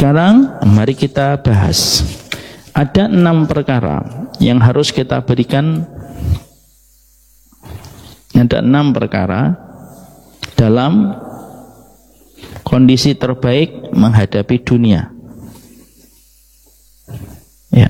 Sekarang mari kita bahas. Ada 6 perkara yang harus kita berikan. Ada 6 perkara dalam kondisi terbaik menghadapi dunia. Ya.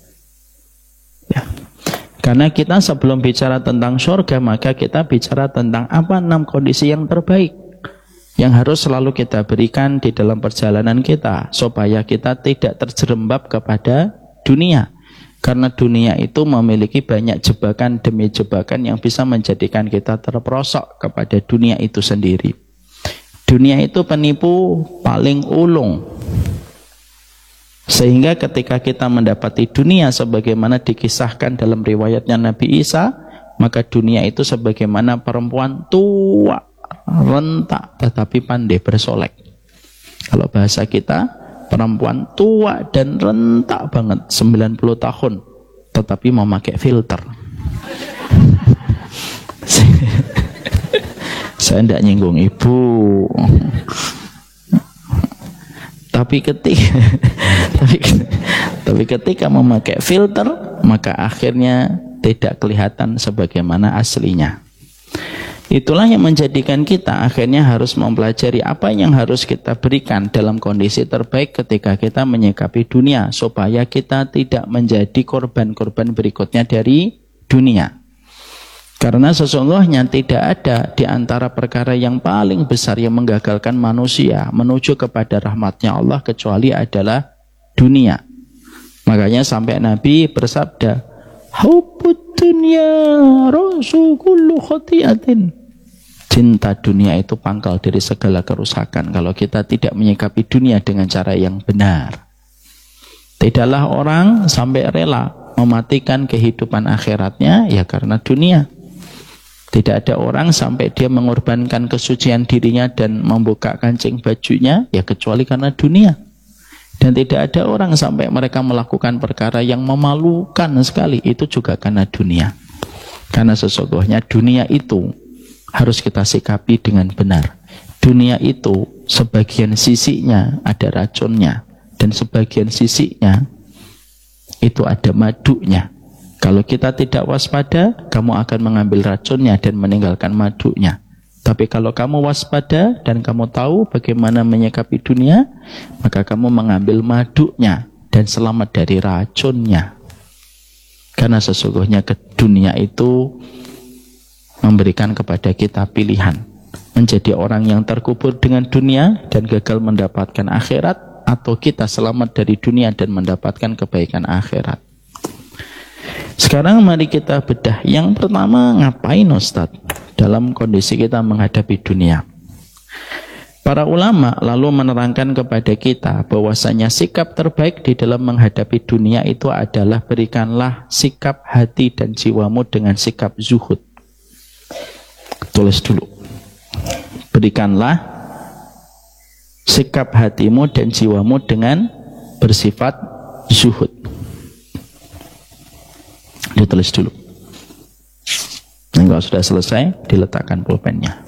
Karena kita sebelum bicara tentang surga, maka kita bicara tentang apa 6 kondisi yang terbaik yang harus selalu kita berikan di dalam perjalanan kita, supaya kita tidak terjerembab kepada dunia. Karena dunia itu memiliki banyak jebakan demi jebakan yang bisa menjadikan kita terperosok kepada dunia itu sendiri. Dunia itu penipu paling ulung. Sehingga ketika kita mendapati dunia sebagaimana dikisahkan dalam riwayatnya Nabi Isa, maka dunia itu sebagaimana perempuan tua, rentak, tetapi pandai bersolek. Kalau bahasa kita, perempuan tua dan rentak banget, 90 tahun, tetapi memakai filter. Saya tidak nyinggung ibu. Tapi ketika memakai filter, maka akhirnya tidak kelihatan sebagaimana aslinya. Itulah yang menjadikan kita akhirnya harus mempelajari apa yang harus kita berikan dalam kondisi terbaik ketika kita menyikapi dunia, supaya kita tidak menjadi korban-korban berikutnya dari dunia. Karena sesungguhnya tidak ada di antara perkara yang paling besar yang menggagalkan manusia menuju kepada rahmatnya Allah kecuali adalah dunia. Makanya sampai Nabi bersabda, "Hubbud dunya rasu kullu khati'atin." Cinta dunia itu pangkal dari segala kerusakan kalau kita tidak menyikapi dunia dengan cara yang benar. Tidaklah orang sampai rela mematikan kehidupan akhiratnya ya karena dunia. Tidak ada orang sampai dia mengorbankan kesucian dirinya dan membuka kancing bajunya ya kecuali karena dunia. Dan tidak ada orang sampai mereka melakukan perkara yang memalukan sekali, itu juga karena dunia. Karena sesungguhnya dunia itu harus kita sikapi dengan benar. Dunia itu sebagian sisinya ada racunnya, dan sebagian sisinya itu ada madunya. Kalau kita tidak waspada, kamu akan mengambil racunnya dan meninggalkan madunya. Tapi kalau kamu waspada dan kamu tahu bagaimana menyikapi dunia, maka kamu mengambil madunya dan selamat dari racunnya. Karena sesungguhnya ke dunia itu memberikan kepada kita pilihan. Menjadi orang yang terkubur dengan dunia dan gagal mendapatkan akhirat, atau kita selamat dari dunia dan mendapatkan kebaikan akhirat. Sekarang mari kita bedah. Yang pertama, ngapain Ustadz dalam kondisi kita menghadapi dunia? Para ulama lalu menerangkan kepada kita bahwasanya sikap terbaik di dalam menghadapi dunia itu adalah berikanlah sikap hati dan jiwamu dengan sikap zuhud. Tulis dulu. Berikanlah sikap hatimu dan jiwamu dengan bersifat zuhud. Ditulis dulu. Dan kalau sudah selesai, diletakkan pulpennya.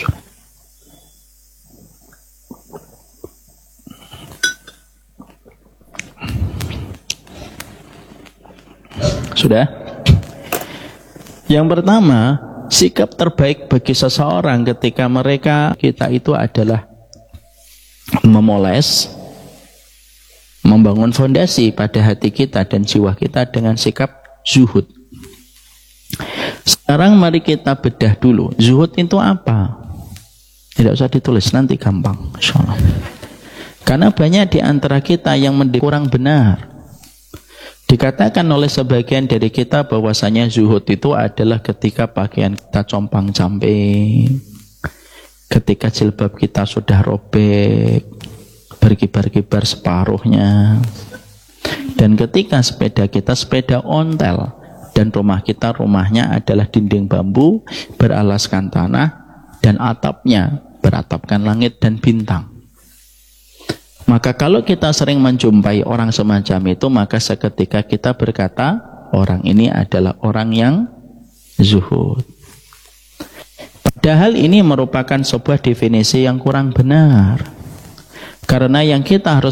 Sudah? Yang pertama, sikap terbaik bagi seseorang ketika kita itu adalah memoles, membangun fondasi pada hati kita dan jiwa kita dengan sikap zuhud. Sekarang mari kita bedah dulu. Zuhud itu apa? Tidak usah ditulis, nanti gampang insyaallah. Karena banyak di antara kita yang kurang benar. Dikatakan oleh sebagian dari kita bahwasanya zuhud itu adalah ketika pakaian kita compang-camping, ketika jilbab kita sudah robek, berkibar-kibar separuhnya, dan ketika sepeda kita sepeda ontel, dan rumahnya adalah dinding bambu beralaskan tanah dan atapnya beratapkan langit dan bintang. Maka kalau kita sering menjumpai orang semacam itu, maka seketika kita berkata orang ini adalah orang yang zuhud. Padahal ini merupakan sebuah definisi yang kurang benar. Karena yang kita harus